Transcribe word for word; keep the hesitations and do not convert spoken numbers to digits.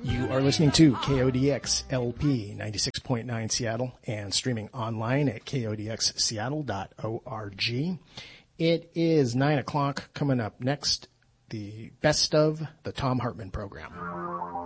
You are listening to K O D X L P ninety-six point nine Seattle and streaming online at K O D X seattle dot org. It is nine o'clock. Coming up next, the best of the Thom Hartmann program.